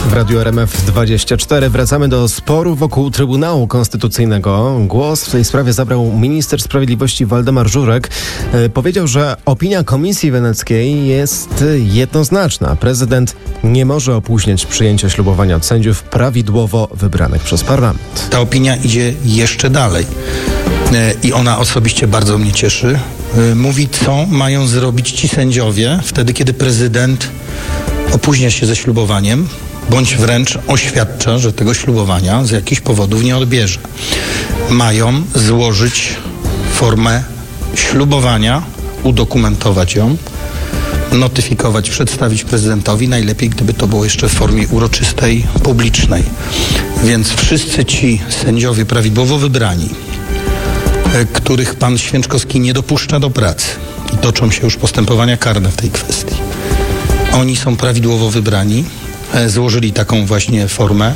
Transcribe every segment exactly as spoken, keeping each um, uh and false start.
W Radiu R M F dwadzieścia cztery wracamy do sporu wokół Trybunału Konstytucyjnego. Głos w tej sprawie zabrał minister sprawiedliwości Waldemar Żurek. E, powiedział, że opinia Komisji Weneckiej jest jednoznaczna. Prezydent nie może opóźniać przyjęcia ślubowania od sędziów prawidłowo wybranych przez parlament. Ta opinia idzie jeszcze dalej e, i ona osobiście bardzo mnie cieszy. E, mówi, co mają zrobić ci sędziowie wtedy, kiedy prezydent opóźnia się ze ślubowaniem, bądź wręcz oświadcza, że tego ślubowania z jakichś powodów nie odbierze. Mają złożyć formę ślubowania, udokumentować ją, notyfikować, przedstawić prezydentowi, najlepiej gdyby to było jeszcze w formie uroczystej, publicznej. Więc wszyscy ci sędziowie prawidłowo wybrani, których pan Święczkowski nie dopuszcza do pracy i toczą się już postępowania karne w tej kwestii, oni są prawidłowo wybrani, złożyli taką właśnie formę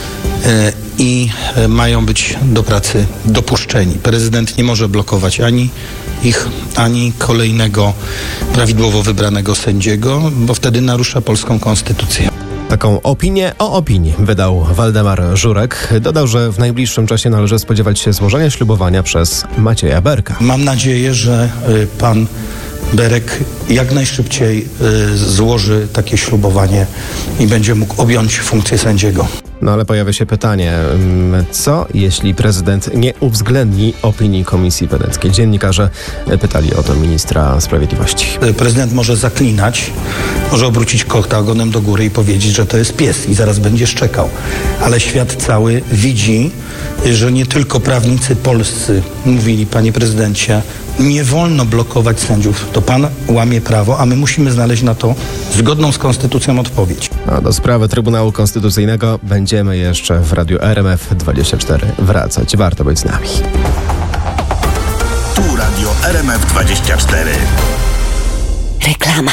i mają być do pracy dopuszczeni. Prezydent nie może blokować ani ich, ani kolejnego prawidłowo wybranego sędziego, bo wtedy narusza polską konstytucję. Taką opinię o opinii wydał Waldemar Żurek. Dodał, że w najbliższym czasie należy spodziewać się złożenia ślubowania przez Macieja Berka. Mam nadzieję, że pan Berek jak najszybciej y, złoży takie ślubowanie i będzie mógł objąć funkcję sędziego. No ale pojawia się pytanie, co jeśli prezydent nie uwzględni opinii Komisji Weneckiej? Dziennikarze pytali o to ministra sprawiedliwości. Prezydent może zaklinać, może obrócić kota ogonem do góry i powiedzieć, że to jest pies i zaraz będzie szczekał. Ale świat cały widzi, że nie tylko prawnicy polscy mówili, panie prezydencie, nie wolno blokować sędziów. To pan łamie prawo, a my musimy znaleźć na to zgodną z konstytucją odpowiedź. A do sprawy Trybunału Konstytucyjnego będziemy jeszcze w Radiu R M F dwadzieścia cztery wracać. Warto być z nami. Tu Radio R M F dwadzieścia cztery. Reklama.